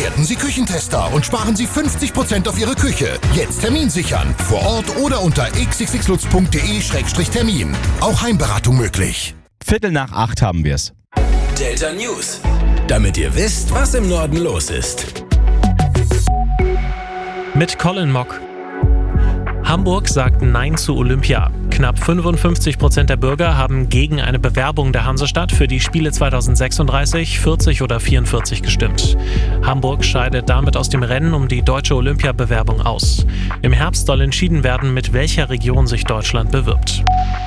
Werden Sie Küchentester und sparen Sie 50% auf Ihre Küche. Jetzt Termin sichern. Vor Ort oder unter xxlutz.de/termin. Auch Heimberatung möglich. 7:45 haben wir es. Delta News. Damit ihr wisst, was im Norden los ist. Mit Colin Mock. Hamburg sagt Nein zu Olympia. Knapp 55% der Bürger haben gegen eine Bewerbung der Hansestadt für die Spiele 2036, 40 oder 44 gestimmt. Hamburg scheidet damit aus dem Rennen um die deutsche Olympiabewerbung aus. Im Herbst soll entschieden werden, mit welcher Region sich Deutschland bewirbt.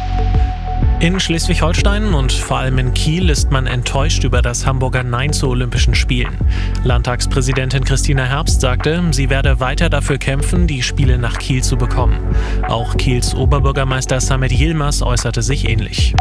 In Schleswig-Holstein und vor allem in Kiel ist man enttäuscht über das Hamburger Nein zu Olympischen Spielen. Landtagspräsidentin Christina Herbst sagte, sie werde weiter dafür kämpfen, die Spiele nach Kiel zu bekommen. Auch Kiels Oberbürgermeister Samet Yilmaz äußerte sich ähnlich.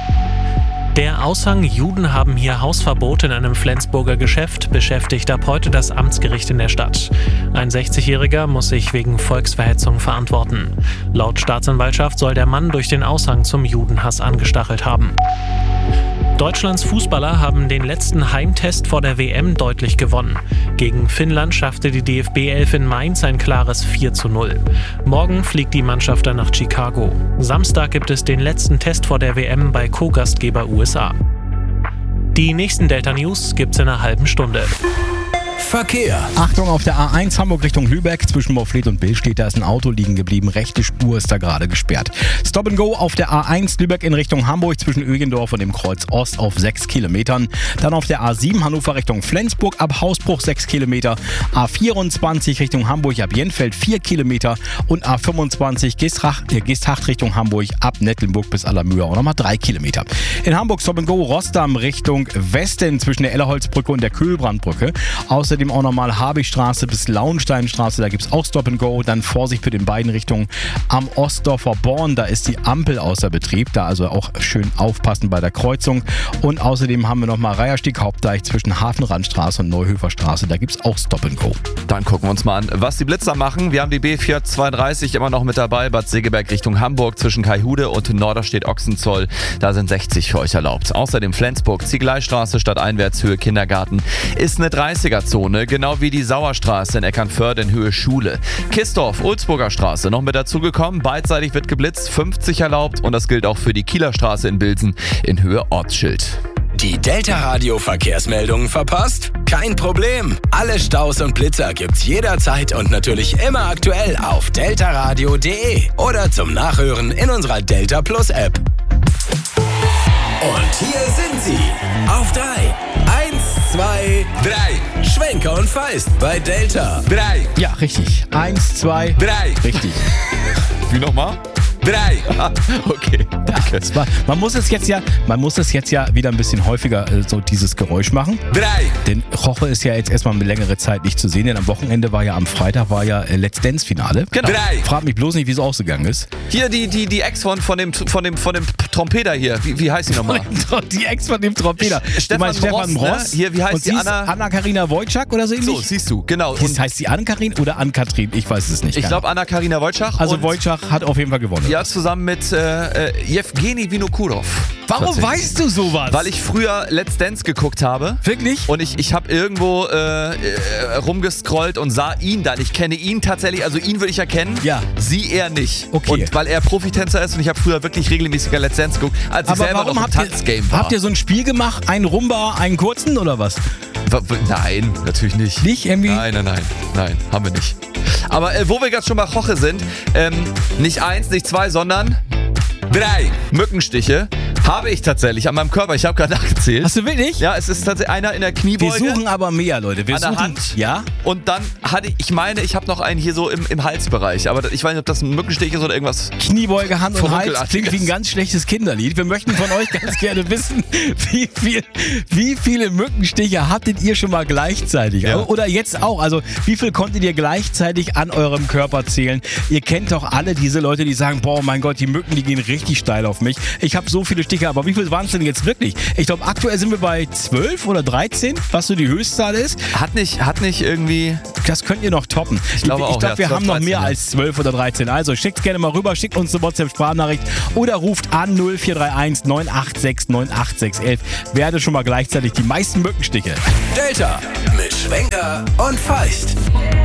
Der Aushang Juden haben hier Hausverbot in einem Flensburger Geschäft beschäftigt ab heute das Amtsgericht in der Stadt. Ein 60-Jähriger muss sich wegen Volksverhetzung verantworten. Laut Staatsanwaltschaft soll der Mann durch den Aushang zum Judenhass angestachelt haben. Deutschlands Fußballer haben den letzten Heimtest vor der WM deutlich gewonnen. Gegen Finnland schaffte die DFB-11 in Mainz ein klares 4:0. Morgen fliegt die Mannschaft dann nach Chicago. Samstag gibt es den letzten Test vor der WM bei Co-Gastgeber USA. Die nächsten Delta News gibt's in einer halben Stunde. Verkehr. Achtung, auf der A1 Hamburg Richtung Lübeck, zwischen Morfleet und Billstedt, da ist ein Auto liegen geblieben. Rechte Spur ist da gerade gesperrt. Stop and Go auf der A1 Lübeck in Richtung Hamburg, zwischen Ögendorf und dem Kreuz Ost auf 6 Kilometern. Dann auf der A7 Hannover Richtung Flensburg ab Hausbruch 6 Kilometer. A24 Richtung Hamburg ab Jenfeld 4 Kilometer. Und A25 Geesthacht Richtung Hamburg ab Nettelnburg bis Allermühe auch nochmal 3 Kilometer. In Hamburg Stop and Go Rossdamm Richtung Westen zwischen der Ellerholzbrücke und der Kühlbrandbrücke. Außerdem auch nochmal Habigstraße bis Lauensteinstraße, da gibt es auch Stop and Go. Dann Vorsicht für den beiden Richtungen am Ostdorfer Born, da ist die Ampel außer Betrieb, da also auch schön aufpassen bei der Kreuzung. Und außerdem haben wir nochmal Reiherstieg Hauptdeich zwischen Hafenrandstraße und Neuhöferstraße, da gibt es auch Stop and Go. Dann gucken wir uns mal an, was die Blitzer machen. Wir haben die B432 immer noch mit dabei, Bad Segeberg Richtung Hamburg zwischen Kaihude und Norderstedt-Ochsenzoll, da sind 60 für euch erlaubt. Außerdem Flensburg, Ziegeleistraße statt Einwärtshöhe Kindergarten ist eine 30er-Zone. Genau wie die Sauerstraße in Eckernförde in Höhe Schule. Kistorf, Ulzburger Straße noch mit dazugekommen. Beidseitig wird geblitzt, 50 erlaubt und das gilt auch für die Kieler Straße in Bilsen in Höhe Ortsschild. Die Delta-Radio-Verkehrsmeldungen verpasst? Kein Problem. Alle Staus und Blitzer gibt's jederzeit und natürlich immer aktuell auf deltaradio.de oder zum Nachhören in unserer Delta Plus App. Und hier sind sie. Auf 3. 1, 2, 3. Schwenker und Feist bei Delta. 3. Ja, richtig. 1, 2, 3. Richtig. Wie nochmal? 3. Okay, danke. Man muss es jetzt ja wieder ein bisschen häufiger so dieses Geräusch machen. 3. Denn Roche ist ja jetzt erstmal eine längere Zeit nicht zu sehen, denn am Wochenende am Freitag war ja Let's Dance Finale. Genau. 3. Frag mich bloß nicht, wie es ausgegangen ist. Hier die Ex von dem Trompeter hier. Wie heißt die nochmal? Die Ex von dem Trompeter. Stefan Ross. Ne? Hier, wie heißt und die Anna? Anna-Karina Wojcik oder so ähnlich? So, siehst du, genau. Das heißt die Ann-Karin oder Ann-Kathrin? Ich weiß es nicht. Ich glaube Anna-Karina Wojcik. Also Wojcik hat auf jeden Fall gewonnen. Ja, zusammen mit Jewgeni Vinokurov. Warum weißt du sowas? Weil ich früher Let's Dance geguckt habe. Wirklich? Und ich habe irgendwo rumgescrollt und sah ihn dann. Ich kenne ihn tatsächlich, also ihn würde ich erkennen. Ja. Sie eher nicht. Okay. Und weil er Profitänzer ist und ich habe früher wirklich regelmäßiger Let's Dance geguckt, als ich selber noch im Tanzgame war. Habt ihr so ein Spiel gemacht? Einen Rumba, einen kurzen oder was? Nein, natürlich nicht. Nicht irgendwie? Nein, haben wir nicht. Aber wo wir gerade schon bei Roche sind, nicht 1, nicht 2, sondern 3 Mückenstiche habe ich tatsächlich an meinem Körper. Ich habe gerade nachgezählt. Hast du wirklich? Ja, es ist tatsächlich einer in der Kniebeuge. Wir suchen aber mehr, Leute. Wir an der suchen, Hand. Ja? Und dann hatte ich habe noch einen hier so im Halsbereich. Aber ich weiß nicht, ob das ein Mückenstich ist oder irgendwas. Kniebeuge, Hand und Hals Verrückelartiges. klingt wie ein ganz schlechtes Kinderlied. Wir möchten von euch ganz gerne wissen, wie viele Mückenstiche hattet ihr schon mal gleichzeitig? Ja. Oder jetzt auch. Also wie viel konntet ihr gleichzeitig an eurem Körper zählen? Ihr kennt doch alle diese Leute, die sagen, boah, mein Gott, die Mücken, die gehen richtig steil auf mich. Ich habe so viele Stiche, aber wie viel waren es denn jetzt wirklich? Ich glaube, aktuell sind wir bei 12 oder 13, was so die Höchstzahl ist. Hat nicht irgendwie Das könnt ihr noch toppen. Ich glaube auch, wir 12, haben noch 13, mehr ja. als 12 oder 13. Also schickt gerne mal rüber, schickt uns eine WhatsApp-Sprachnachricht oder ruft an 0431 986 98611. Wer hatte schon mal gleichzeitig die meisten Mückenstiche? Delta mit Schwenker und Feist.